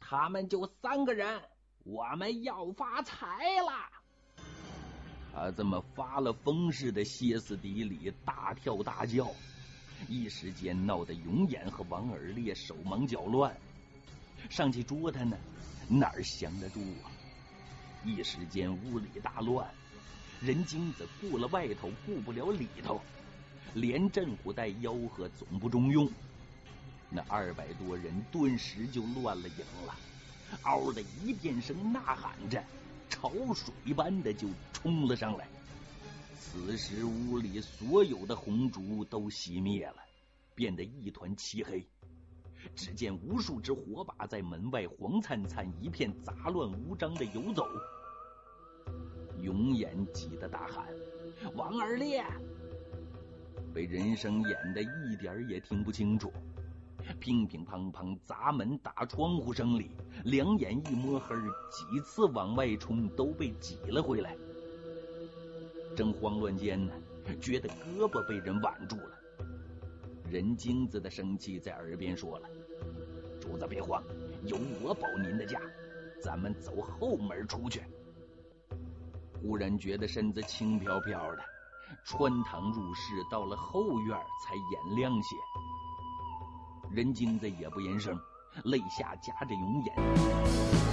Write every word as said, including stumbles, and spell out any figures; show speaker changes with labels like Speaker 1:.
Speaker 1: 他们就三个人，我们要发财了。他这么发了疯似的歇斯底里，大跳大叫，一时间闹得永眼和王尔烈手忙脚乱，上去捉他呢，哪儿降得住啊？一时间屋里大乱，人精子顾了外头，顾不了里头，连镇虎带吆喝总不中用，那二百多人顿时就乱了营了，嗷的一片声呐喊着，潮水般的就冲了上来。此时屋里所有的红烛都熄灭了，变得一团漆黑，只见无数只火把在门外黄灿灿一片杂乱无章的游走。永眼急得大喊：王二烈！被人声掩得一点也听不清楚，乒乒乓乓砸门打窗户声里，两眼一摸黑，几次往外冲都被挤了回来。正慌乱间呢，觉得胳膊被人挽住了。人精子的生气在耳边说了：主子别慌，有我保您的驾，咱们走后门出去。忽然觉得身子轻飘飘的，穿堂入室，到了后院才眼亮些。人精子也不言声，肋下夹着永眼，